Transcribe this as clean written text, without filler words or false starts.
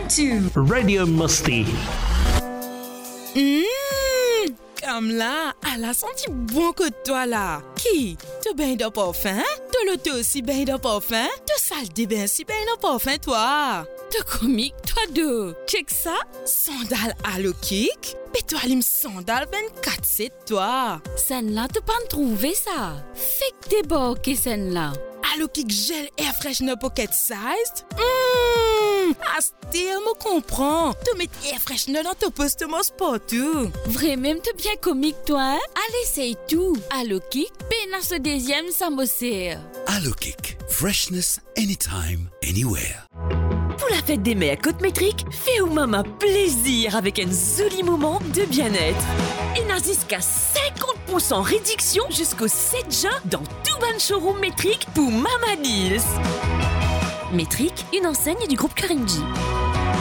to Radio Musty. Comme là, elle a senti bon que toi là. Qui? Tu bain de parfum? Tu l'auto aussi bain de parfum? Tu sale de bain si bain de parfum toi? Tu comique toi deux? Check ça? Sandal à le kick? Mais toi lim sandal 24-7 toi? Scène là, tu pas trouvé ça? Fait que t'es beau que scène là. Allo kick gel air freshener pocket sized? Astir me comprends. Tu mets air freshener dans ton poste mon sport tout. Vraiment, t'es bien comique toi, hein? Allez, c'est tout. Allo kick, peine à ce deuxième, ça me sert. Allo Kick. Freshness anytime, anywhere. Pour la fête des mères Côte-Métrique, fais au maman plaisir avec un joli moment de bien-être. Et n'a jusqu'à 50% réduction jusqu'au 7 juin dans tout ban showroom Métrique pour Mama Deals. Métrique, une enseigne du groupe Karimji.